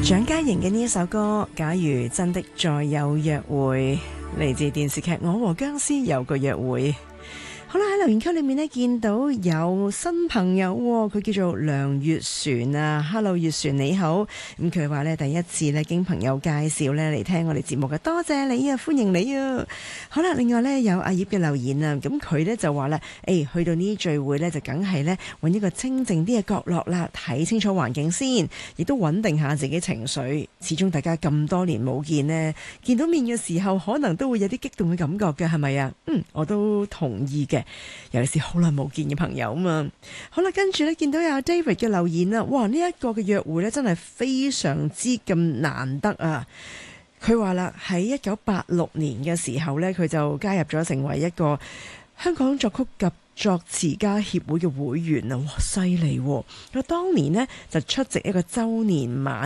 蔣嘉瑩嘅呢一首歌《假如真的再有約會》，嚟自電視劇《我和僵屍有個約會》。好啦，喺留言區裏面呢，見到有新朋友，佢叫做梁月璇啊。Hello， 月璇你好。咁佢話呢，第一次呢經朋友介紹呢嚟聽我哋節目嘅，多謝你啊，歡迎你啊。好啦，另外呢，有阿葉嘅留言啊，咁佢呢就話啦，去到呢啲聚會呢，就梗係呢揾一個清靜啲嘅角落啦，睇清楚環境先，亦都穩定下自己情緒。始終大家咁多年冇見呢，見到面嘅時候可能都會有啲激動嘅感覺嘅，係咪啊？我都同意嘅。尤其是好耐冇見嘅朋友嘛。好啦，跟住咧見到有 David 嘅留言啦，哇！呢一個嘅約會咧真係非常之咁難得啊！佢話啦，喺1986年嘅時候咧，佢就加入咗成為一個香港作曲及作詞家協會嘅會員啊！哇，犀利喎！佢當年呢就出席一個週年晚